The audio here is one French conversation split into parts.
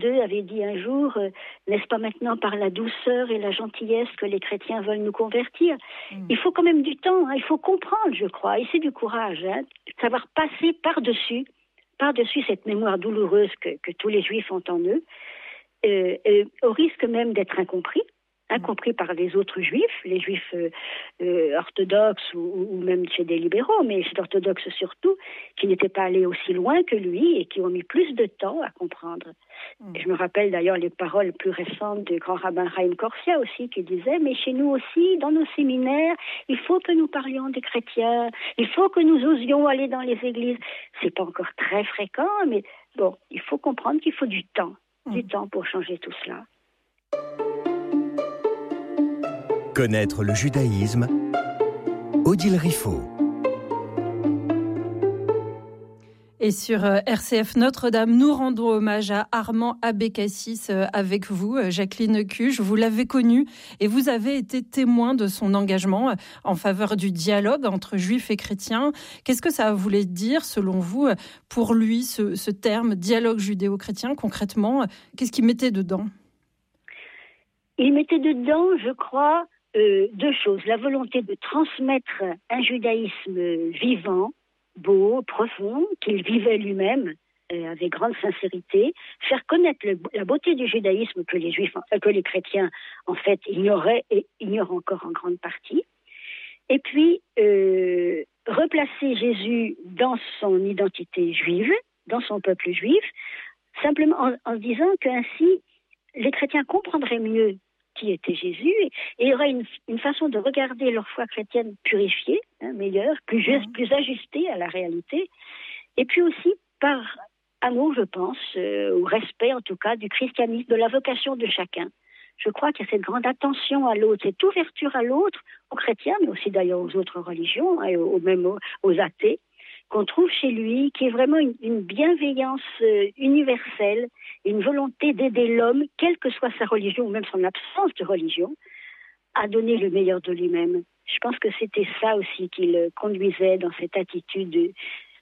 II avait dit un jour, n'est-ce pas maintenant par la douceur et la gentillesse que les chrétiens veulent nous convertir? Il faut quand même du temps, il faut comprendre, je crois, et c'est du courage, savoir passer par-dessus cette mémoire douloureuse que tous les juifs ont en eux, au risque même d'être incompris par les autres juifs, les juifs orthodoxes ou même chez des libéraux, mais chez les orthodoxes surtout, qui n'étaient pas allés aussi loin que lui et qui ont mis plus de temps à comprendre. Je me rappelle d'ailleurs les paroles plus récentes du grand rabbin Chaim Korsia aussi, qui disait, mais chez nous aussi, dans nos séminaires, il faut que nous parlions des chrétiens, il faut que nous osions aller dans les églises. C'est pas encore très fréquent, mais bon, il faut comprendre qu'il faut du temps pour changer tout cela. Connaître le judaïsme, Odile Riffaut. Et sur RCF Notre-Dame, nous rendons hommage à Armand Abécassis avec vous, Jacqueline Cuge. Vous l'avez connu et vous avez été témoin de son engagement en faveur du dialogue entre juifs et chrétiens. Qu'est-ce que ça voulait dire, selon vous, pour lui, ce terme dialogue judéo-chrétien, concrètement? Qu'est-ce qu'il mettait dedans? Il mettait dedans, je crois, deux choses. La volonté de transmettre un judaïsme vivant, beau, profond, qu'il vivait lui-même avec grande sincérité, faire connaître la beauté du judaïsme que les chrétiens en fait ignoraient et ignorent encore en grande partie. Et puis replacer Jésus dans son identité juive, dans son peuple juif, simplement en disant qu'ainsi les chrétiens comprendraient mieux qui était Jésus, et il y aurait une façon de regarder leur foi chrétienne purifiée, meilleure, plus juste, plus ajustée à la réalité, et puis aussi par amour, je pense, ou respect en tout cas du christianisme, de la vocation de chacun. Je crois qu'il y a cette grande attention à l'autre, cette ouverture à l'autre, aux chrétiens, mais aussi d'ailleurs aux autres religions, et même aux athées, qu'on trouve chez lui, qui est vraiment une bienveillance universelle, une volonté d'aider l'homme, quelle que soit sa religion, ou même son absence de religion, à donner le meilleur de lui-même. Je pense que c'était ça aussi qui le conduisait dans cette attitude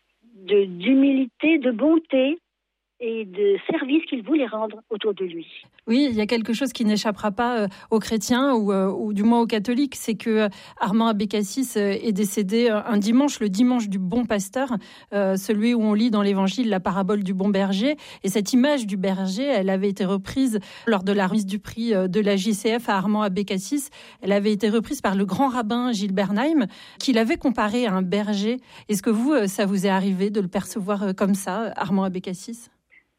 d'humilité, de bonté et de service qu'il voulait rendre autour de lui. Oui, il y a quelque chose qui n'échappera pas aux chrétiens ou du moins aux catholiques, c'est que Armand Abécassis est décédé un dimanche, le dimanche du bon pasteur, celui où on lit dans l'évangile la parabole du bon berger. Et cette image du berger, elle avait été reprise lors de la remise du prix de la JCF à Armand Abécassis. Elle avait été reprise par le grand rabbin Gilles Bernheim, qui l'avait comparé à un berger. Est-ce que vous, ça vous est arrivé de le percevoir comme ça, Armand Abécassis ?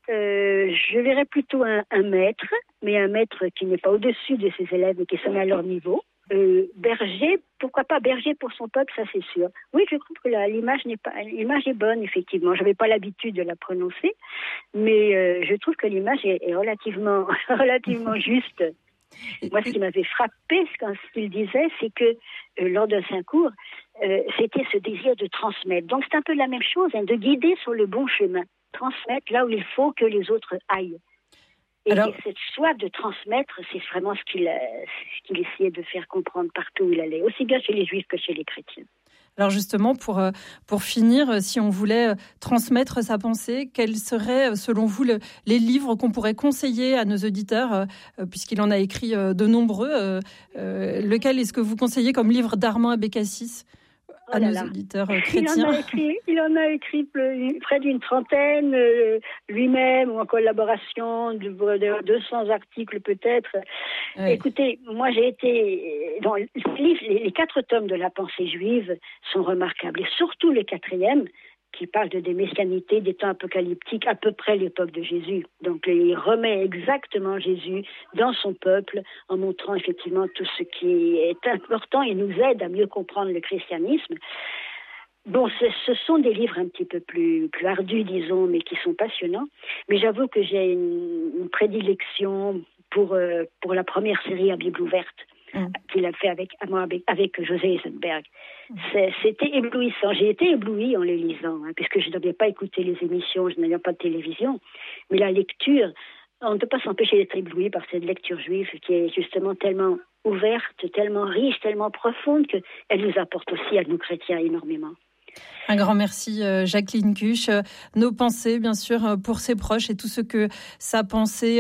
Je verrais plutôt un maître, mais un maître qui n'est pas au-dessus de ses élèves et qui se met à leur niveau. Berger, pourquoi pas berger pour son peuple, ça c'est sûr. Oui, je trouve que l'image est bonne, effectivement. Je n'avais pas l'habitude de la prononcer, mais je trouve que l'image est relativement juste. Moi, ce qui m'avait frappé, ce qu'il disait, c'est que lors d'un saint cours, c'était ce désir de transmettre. Donc c'est un peu la même chose, de guider sur le bon chemin. Transmettre là où il faut que les autres aillent. Et cette soif de transmettre, c'est vraiment ce qu'il essayait de faire comprendre partout où il allait, aussi bien chez les juifs que chez les chrétiens. Alors justement, pour finir, si on voulait transmettre sa pensée, quels seraient, selon vous, les livres qu'on pourrait conseiller à nos auditeurs, puisqu'il en a écrit de nombreux. Lequel est-ce que vous conseillez comme livre d'Armand Abécassis à nos auditeurs chrétiens? Il en a écrit près d'une trentaine, lui-même, ou en collaboration, de 200 articles peut-être. Ouais. Écoutez, moi j'ai été... Dans les 4 tomes de la pensée juive sont remarquables, et surtout le 4e, qui parle des messianités, des temps apocalyptiques, à peu près l'époque de Jésus. Donc il remet exactement Jésus dans son peuple, en montrant effectivement tout ce qui est important et nous aide à mieux comprendre le christianisme. Bon, ce sont des livres un petit peu plus ardus, disons, mais qui sont passionnants. Mais j'avoue que j'ai une prédilection pour la première série à Bible ouverte. Qu'il a fait avec José Eisenberg. C'était éblouissant. J'ai été éblouie en les lisant, puisque je n'avais pas écouté les émissions, je n'avais pas de télévision. Mais la lecture, on ne peut pas s'empêcher d'être ébloui par cette lecture juive qui est justement tellement ouverte, tellement riche, tellement profonde, qu'elle nous apporte aussi, à nous chrétiens, énormément. Un grand merci, Jacqueline Cuche. Nos pensées, bien sûr, pour ses proches et tous ceux que sa pensée